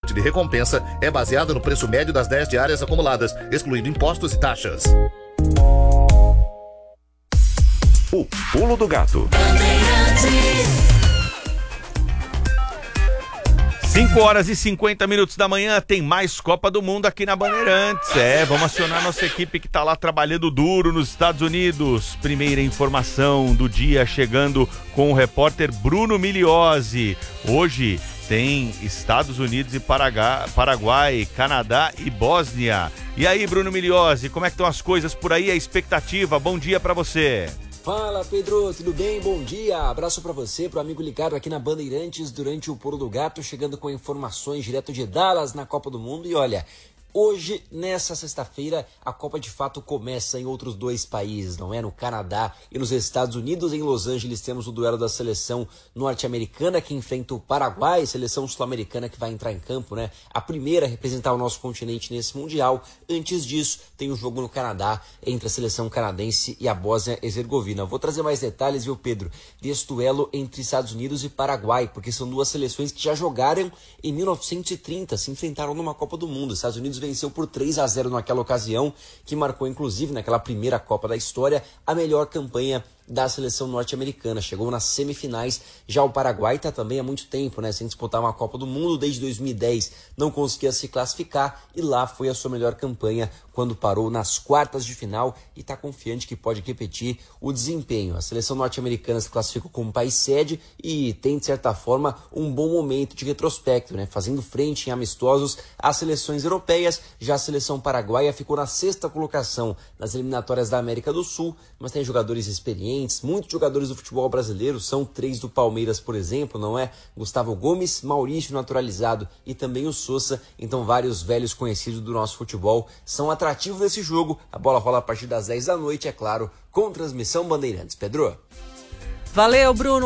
pacote de recompensa é baseado no preço médio das 10 diárias acumuladas, excluindo impostos e taxas. O Pulo do Gato. 5h50 da manhã, tem mais Copa do Mundo aqui na Bandeirantes. Vamos acionar nossa equipe que tá lá trabalhando duro nos Estados Unidos. Primeira informação do dia chegando com o repórter Bruno Migliozzi. Hoje tem Estados Unidos e Paraguai, Canadá e Bósnia. E aí, Bruno Migliozzi, como é que estão as coisas por aí? A expectativa, bom dia pra você. Fala, Pedro, tudo bem? Bom dia, abraço pra você, pro amigo ligado aqui na Bandeirantes durante o Pulo do Gato, chegando com informações direto de Dallas na Copa do Mundo. E olha, hoje, nessa sexta-feira, a Copa de fato começa em outros dois países, não é? No Canadá e nos Estados Unidos. Em Los Angeles temos o duelo da seleção norte-americana que enfrenta o Paraguai, seleção sul-americana que vai entrar em campo, né? A primeira a representar o nosso continente nesse Mundial. Antes disso, tem o jogo no Canadá entre a seleção canadense e a Bósnia-Herzegovina. Vou trazer mais detalhes, viu, Pedro, desse duelo entre Estados Unidos e Paraguai, porque são duas seleções que já jogaram em 1930, se enfrentaram numa Copa do Mundo. Estados Unidos venceu por 3-0 naquela ocasião, que marcou inclusive naquela primeira Copa da história a melhor campanha da seleção norte-americana. Chegou nas semifinais. Já o Paraguai está também há muito tempo, né, sem disputar uma Copa do Mundo. Desde 2010 não conseguia se classificar e lá foi a sua melhor campanha quando parou nas quartas de final e está confiante que pode repetir o desempenho. A seleção norte-americana se classificou como país sede e tem, de certa forma, um bom momento de retrospecto, né, fazendo frente em amistosos às seleções europeias. Já a seleção paraguaia ficou na sexta colocação nas eliminatórias da América do Sul, mas tem jogadores experientes, muitos jogadores do futebol brasileiro, são 3 do Palmeiras, por exemplo, não é? Gustavo Gomes, Maurício naturalizado e também o Sousa, então vários velhos conhecidos do nosso futebol são atrativos desse jogo. A bola rola a partir das 10 da noite, é claro, com transmissão Bandeirantes. Pedro? Valeu, Bruno,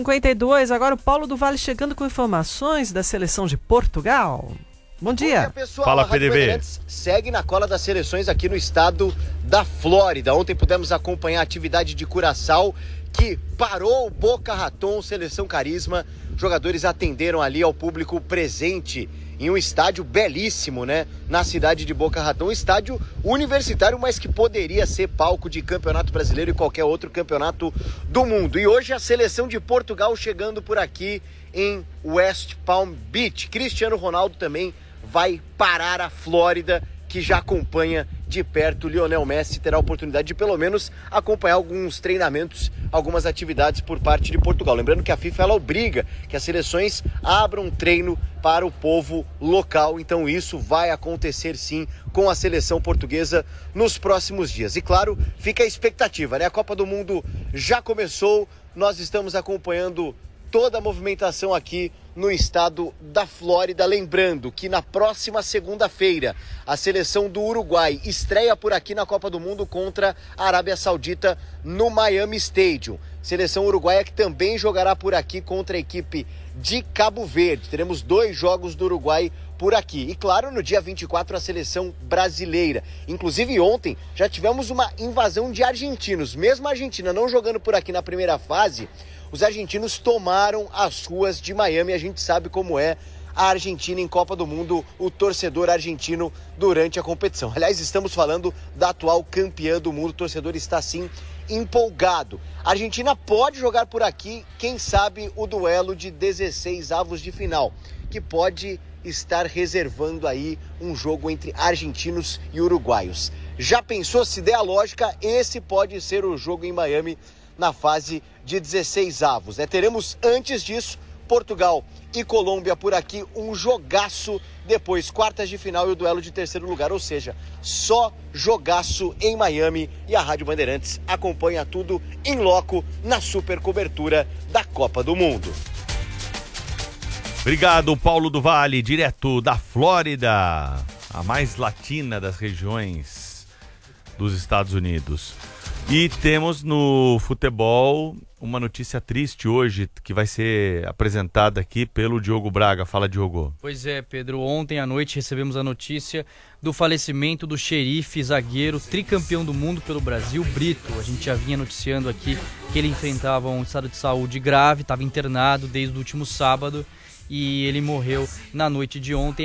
5h52, agora o Paulo do Vale chegando com informações da seleção de Portugal. Bom dia. Bom dia, pessoal. Fala, a Rádio PDV. Bandeirantes segue na cola das seleções aqui no estado da Flórida. Ontem pudemos acompanhar a atividade de Curaçao, que parou o Boca Raton, seleção carisma. Jogadores atenderam ali ao público presente em um estádio belíssimo, né? Na cidade de Boca Raton, um estádio universitário, mas que poderia ser palco de campeonato brasileiro e qualquer outro campeonato do mundo. E hoje a seleção de Portugal chegando por aqui em West Palm Beach. Cristiano Ronaldo também vai parar a Flórida, que já acompanha de perto. Lionel Messi terá a oportunidade de pelo menos acompanhar alguns treinamentos, algumas atividades por parte de Portugal. Lembrando que a FIFA ela obriga que as seleções abram treino para o povo local, então isso vai acontecer sim com a seleção portuguesa nos próximos dias. E claro, fica a expectativa, né? A Copa do Mundo já começou, nós estamos acompanhando toda a movimentação aqui no estado da Flórida. Lembrando que na próxima segunda-feira a seleção do Uruguai estreia por aqui na Copa do Mundo contra a Arábia Saudita no Miami Stadium. Seleção uruguaia que também jogará por aqui contra a equipe de Cabo Verde. Teremos 2 jogos do Uruguai por aqui. E claro, no dia 24 a seleção brasileira. Inclusive ontem já tivemos uma invasão de argentinos. Mesmo a Argentina não jogando por aqui na primeira fase, os argentinos tomaram as ruas de Miami. A gente sabe como é a Argentina em Copa do Mundo, o torcedor argentino durante a competição. Aliás, estamos falando da atual campeã do mundo. O torcedor está sim empolgado. A Argentina pode jogar por aqui, quem sabe, o duelo de 16 avos de final, que pode estar reservando aí um jogo entre argentinos e uruguaios. Já pensou, se der a lógica, esse pode ser o jogo em Miami na fase de 16 avos, né? Teremos antes disso Portugal e Colômbia por aqui, um jogaço, depois quartas de final e o duelo de terceiro lugar, ou seja, só jogaço em Miami, e a Rádio Bandeirantes acompanha tudo em loco na super cobertura da Copa do Mundo. Obrigado, Paulo do Vale, direto da Flórida, a mais latina das regiões dos Estados Unidos. E temos no futebol uma notícia triste hoje, que vai ser apresentada aqui pelo Diogo Braga. Fala, Diogo. Pois é, Pedro. Ontem à noite recebemos a notícia do falecimento do xerife zagueiro tricampeão do mundo pelo Brasil, Brito. A gente já vinha noticiando aqui que ele enfrentava um estado de saúde grave, estava internado desde o último sábado e ele morreu na noite de ontem.